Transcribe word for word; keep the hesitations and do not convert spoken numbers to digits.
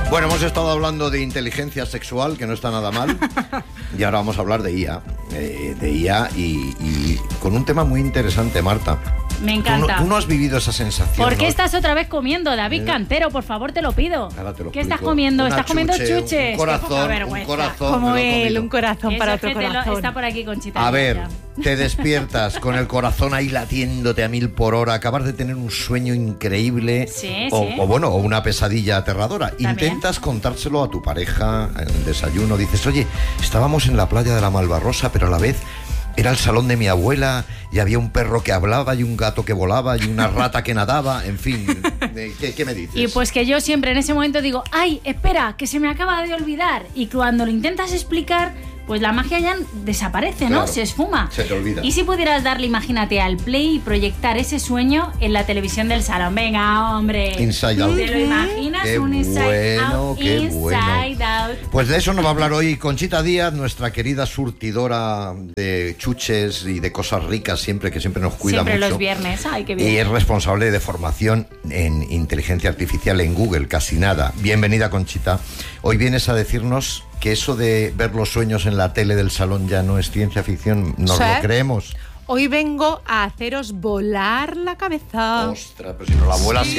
Bueno, hemos estado hablando de inteligencia sexual, que no está nada mal, y ahora vamos a hablar de I A, eh, de I A y, y con un tema muy interesante, Marta. Me encanta. ¿Tú no, tú no has vivido esa sensación? ¿Por qué ¿no? estás otra vez comiendo, David Eh, Cantero? Por favor, te lo pido. Ahora te lo ¿Qué explico. estás comiendo? Una ¿Estás comiendo chuche, chuches? un corazón, Qué poca un vergüenza. corazón. Como me lo he él, comido. un corazón Eso para es que otro te lo- corazón. está por aquí, Conchita. A ver, Ya. te despiertas con el corazón ahí latiéndote a mil por hora, acabas de tener un sueño increíble, Sí, o, sí. o bueno, o una pesadilla aterradora. También. Intentas contárselo a tu pareja en el desayuno, dices, oye, estábamos en la playa de la Malvarrosa, pero a la vez era el salón de mi abuela y había un perro que hablaba y un gato que volaba y una rata que nadaba, en fin, ¿qué, qué me dices? Y pues que yo siempre en ese momento digo, ay, espera, que se me acaba de olvidar. Y cuando lo intentas explicar, pues la magia ya desaparece, ¿no? Claro, Se esfuma. se te olvida. Y si pudieras darle, imagínate, al play y proyectar ese sueño en la televisión del salón. Venga, hombre. Inside Out. ¿Te lo imaginas? Qué Un Inside bueno, Out. qué Inside bueno. Out. Pues de eso nos va a hablar hoy Conchita Díaz, nuestra querida surtidora de chuches y de cosas ricas, siempre que siempre nos cuida Siempre mucho. los viernes. Ay, qué Y bien. es responsable de formación en inteligencia artificial en Google, casi nada. Bienvenida, Conchita. Hoy vienes a decirnos que eso de ver los sueños en la tele del salón ya no es ciencia ficción, nos Sí. lo creemos. Hoy vengo a haceros volar la cabeza. Ostras, pero si no la abuela